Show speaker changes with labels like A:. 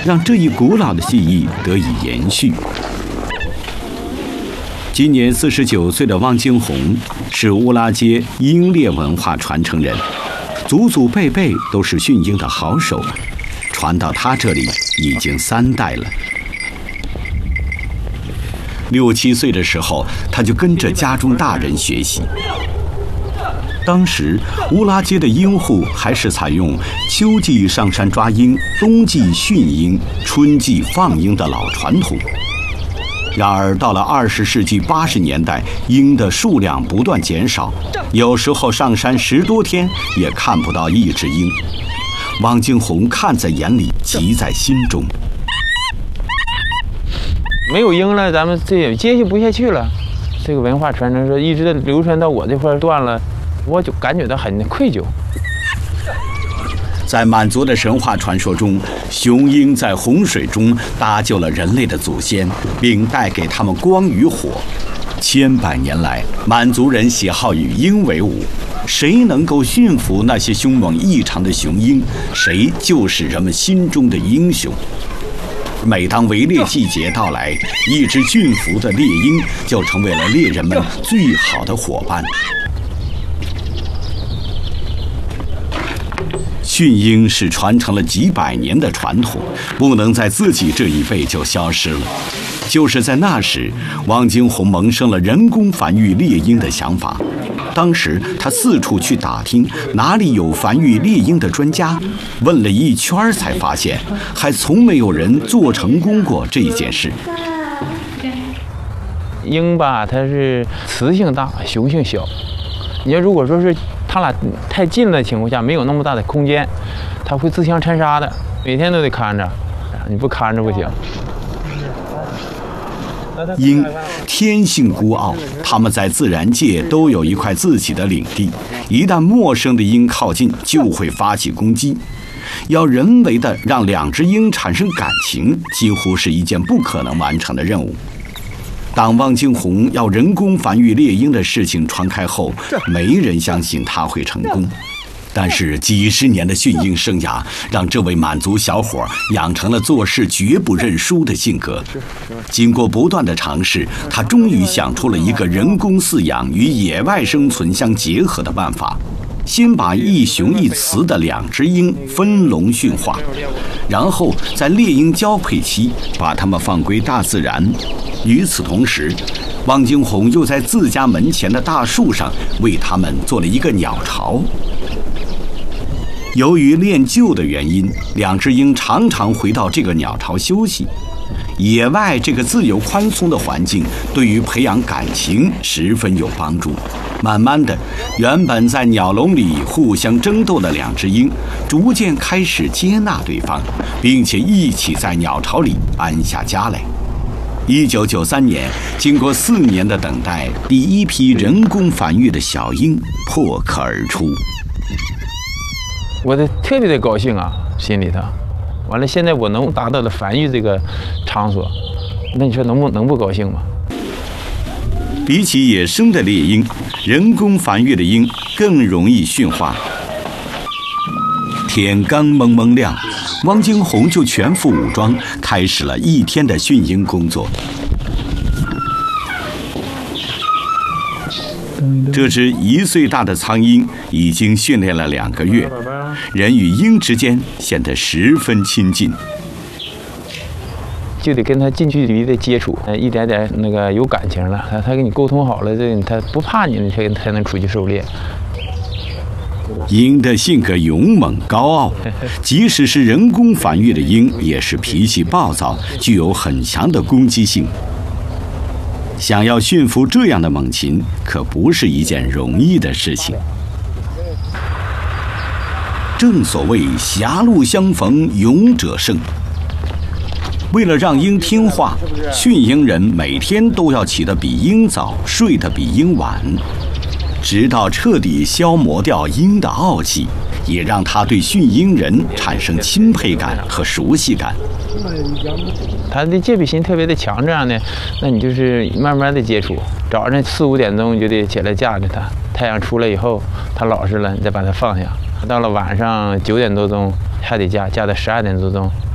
A: 让这一古老的技艺得以延续。今年49岁的汪金红是乌拉街鹰猎文化传承人，祖祖辈辈都是驯鹰的好手，传到他这里已经3代了。6、7岁的时候，他就跟着家中大人学习。当时乌拉街的鹰户还是采用秋季上山抓鹰、冬季训鹰、春季放鹰的老传统。然而到了20世纪80年代，鹰的数量不断减少，有时候上山10多天也看不到一只鹰。汪金红看在眼里，急在心中。
B: 没有鹰了，咱们这也接续不下去了。这个文化传承说一直流传到我这块断了，我就感觉到很愧疚。
A: 在满族的神话传说中，雄鹰在洪水中搭救了人类的祖先，并带给他们光与火。千百年来，满族人喜好与鹰为伍，谁能够驯服那些凶猛异常的雄鹰，谁就是人们心中的英雄。每当围猎季节到来，一只驯服的猎鹰就成为了猎人们最好的伙伴。驯鹰是传承了几百年的传统，不能在自己这一辈就消失了。就是在那时，汪金红萌生了人工繁育猎鹰的想法。当时他四处去打听哪里有繁育猎鹰的专家，问了一圈才发现，还从没有人做成功过这件事。
B: 鹰吧，它是雌性大，雄性小。你要如果说是它俩太近的情况下，没有那么大的空间，它会自相残杀的，每天都得看着，你不看着不行。
A: 鹰天性孤傲，它们在自然界都有一块自己的领地，一旦陌生的鹰靠近，就会发起攻击。要人为的让2只鹰产生感情，几乎是一件不可能完成的任务。当汪金红要人工繁育猎鹰的事情传开后，没人相信他会成功。但是几十年的驯鹰生涯，让这位满族小伙养成了做事绝不认输的性格。经过不断的尝试，他终于想出了一个人工饲养与野外生存相结合的办法。先把一雄一雌的2只鹰分笼驯化，然后在猎鹰交配期把它们放归大自然。与此同时，汪金红又在自家门前的大树上为它们做了一个鸟巢。由于练就的原因，2只鹰常常回到这个鸟巢休息。野外这个自由宽松的环境对于培养感情十分有帮助。慢慢的，原本在鸟笼里互相争斗的2只鹰逐渐开始接纳对方，并且一起在鸟巢里安下家来。1993年，经过4年的等待，第一批人工繁育的小鹰破壳而出。
B: 我特别的高兴啊，心里头。完了，现在我能达到了繁育这个场所，那你说能不高兴吗？
A: 比起野生的猎鹰，人工繁育的鹰更容易驯化。天刚蒙蒙亮，汪金红就全副武装，开始了一天的驯鹰工作。这只1岁大的苍鹰已经训练了2个月，人与鹰之间显得十分亲近。
B: 就得跟他近距离的接触，一点点那个有感情了，他跟你沟通好了，他不怕你，你才能出去狩猎。
A: 鹰的性格勇猛高傲，即使是人工繁育的鹰，也是脾气暴躁，具有很强的攻击性。想要驯服这样的猛禽，可不是一件容易的事情。正所谓狭路相逢勇者胜。为了让鹰听话，驯鹰人每天都要起得比鹰早，睡得比鹰晚，直到彻底消磨掉鹰的傲气，也让他对驯鹰人产生钦佩感和熟悉感。
B: 他的戒备心特别的强，这样的，那你就是慢慢的接触。早上4、5点钟你就得起来架着它，太阳出来以后，它老实了，你再把它放下。到了晚上9点多钟还得架到12点多钟。